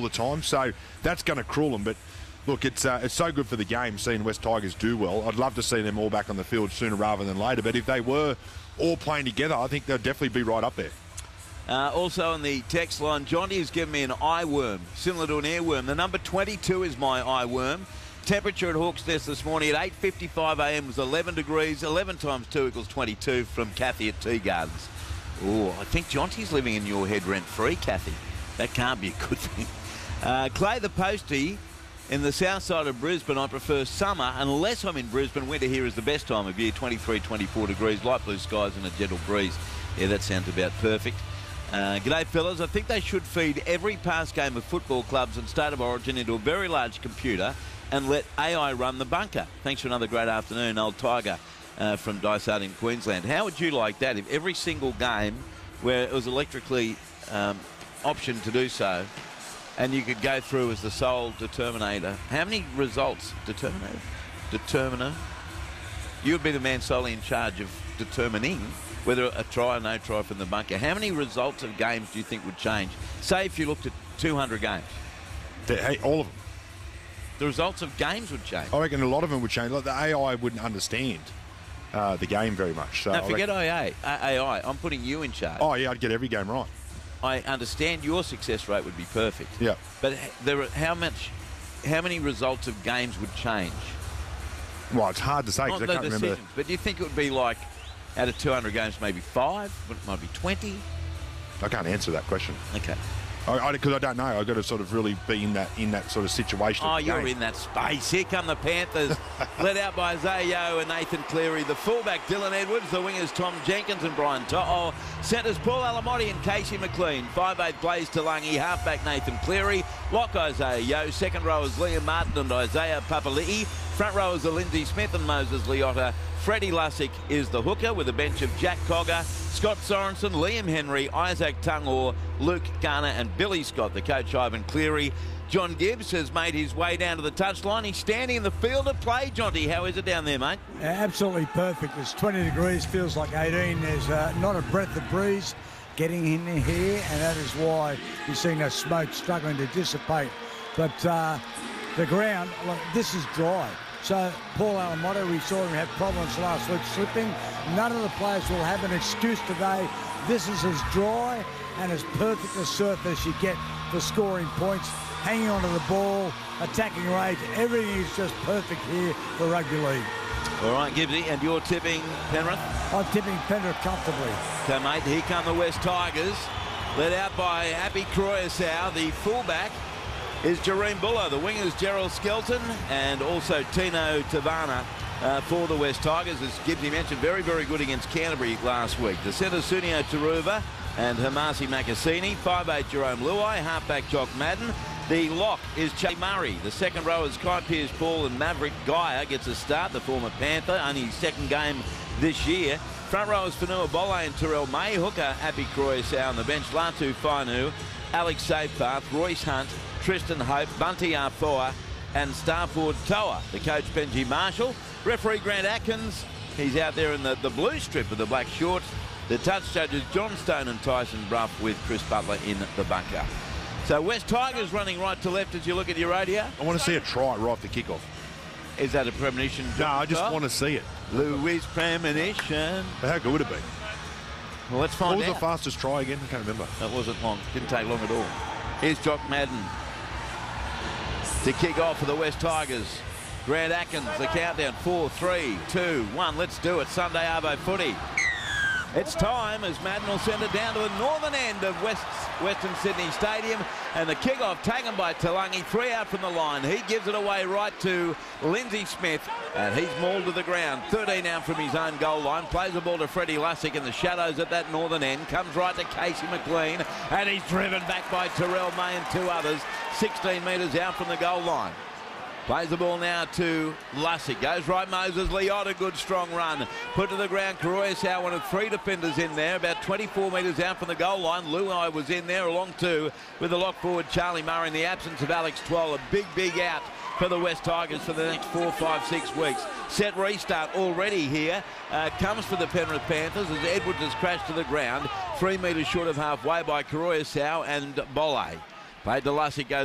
the time. So that's going to cruel them. But look, it's so good for the game seeing West Tigers do well. I'd love to see them all back on the field sooner rather than later. But if they were all playing together, I think they'll definitely be right up there. Also on the text line, Johnny has given me an eye worm, similar to an earworm. The number 22 is my eye worm. Temperature at Hawke's Nest this morning at 8:55 a.m. was 11 degrees. 11 times 2 equals 22 from Kathy at Tea Gardens. Oh, I think Jonty's living in your head rent-free, Kathy. That can't be a good thing. Clay the Postie, in the south side of Brisbane, I prefer summer. Unless I'm in Brisbane, winter here is the best time of year, 23, 24 degrees, light blue skies and a gentle breeze. Yeah, that sounds about perfect. G'day, fellas. I think they should feed every past game of football clubs and State of Origin into a very large computer and let AI run the bunker. Thanks for another great afternoon, old Tiger from Dysart in Queensland. How would you like that if every single game where it was electrically optioned to do so and you could go through as the sole determinator? How many results? Determiner? You would be the man solely in charge of determining whether a try or no try from the bunker. How many results of games do you think would change? Say if you looked at 200 games. Hey, all of them. The results of games would change. I reckon a lot of them would change. Like the AI wouldn't understand the game very much. So no, forget AI. I'm putting you in charge. Oh, yeah, I'd get every game right. I understand your success rate would be perfect. Yeah. But how many results of games would change? Well, it's hard to say because I can't remember. But do you think it would be like out of 200 games, maybe 5? But it might be 20? I can't answer that question. Okay. Because I don't know. I've got to sort of really be in that sort of situation. Oh, you're in that space. Here come the Panthers, led out by Isaiah Yeo and Nathan Cleary. The fullback, Dylan Edwards. The wingers, Tom Jenkins and Brian To'o. Centres, Paul Alamotti and Casey McLean. 5'8", Blaze Talangi. Halfback, Nathan Cleary. Lock, Isaiah Yeo. Second rowers, Liam Martin and Isaiah Papali'i. Front rowers are Lindsay Smith and Moses Liotta. Freddie Lussick is the hooker with a bench of Jack Cogger, Scott Sorensen, Liam Henry, Isaac Tungor, Luke Garner and Billy Scott. The coach, Ivan Cleary. John Gibbs has made his way down to the touchline. He's standing in the field of play. Jonty, how is it down there, mate? Absolutely perfect. It's 20 degrees, feels like 18. There's not a breath of breeze getting in here, and that is why you're seeing that smoke struggling to dissipate. But the ground, look, this is dry. So Paul Alamotti, we saw him have problems last week slipping. None of the players will have an excuse today. This is as dry and as perfect a surf as you get for scoring points, hanging onto the ball, attacking range. Everything is just perfect here for rugby league. All right, Gibbsy, and you're tipping Penrith? I'm tipping Penrith comfortably. Okay, mate, here come the West Tigers, led out by Happy Croyasau, the fullback is Jareem Buller. The wingers, Gerald Skelton and also Tino Tavana for the West Tigers. As Gibbsy mentioned, very, very good against Canterbury last week. The centre, Sunio Taruva and Hamasi Makasini. 5'8", Jerome Luai. Halfback, Jock Madden. The lock is Che Murray. The second row is Kai Pearce-Paul and Maverick Geyer gets a start, the former Panther, only his second game this year. Front row is Fanua Bole and Terrell May. Hooker, Happy Croyasau on the bench. Latu Fainu, Alex Safepath, Royce Hunt, Tristan Hope, Bunty Arfoa and Starford Toa. The coach, Benji Marshall. Referee, Grant Atkins. He's out there in the blue strip with the black shorts. The touch judges, John Stone and Tyson Bruff with Chris Butler in the bunker. So West Tigers running right to left as you look at your radio. I want to see a try right off the kickoff. Is that a premonition? No, I just want to see it. Louis premonition. How good would it be? Well, let's find out. What was the fastest try again? I can't remember. That wasn't long. Didn't take long at all. Here's Jock Madden to kick off for the West Tigers. Grant Atkins, the countdown. 4, 3, 2, 1. Let's do it. Sunday Arvo footy. It's time as Madden will send it down to the northern end of Western Sydney Stadium. And the kick-off taken by Talangi, 3 out from the line. He gives it away right to Lindsay Smith, and he's mauled to the ground. 13 out from his own goal line. Plays the ball to Freddie Lussick in the shadows at that northern end. Comes right to Casey McLean, and he's driven back by Terrell May and 2 others. 16 metres out from the goal line. Plays the ball now to Lussick. Goes right, Moses Liotta. Good strong run. Put to the ground. Croyasau, one of 3 defenders in there. About 24 metres out from the goal line. Luai was in there along too with the lock forward Charlie Murray in the absence of Alex Twal. A big out for the West Tigers for the next 4, 5, 6 weeks. Set restart already here. Comes for the Penrith Panthers as Edwards has crashed to the ground. 3 metres short of halfway by Croyasau and Bole. Played to Lussick. Goes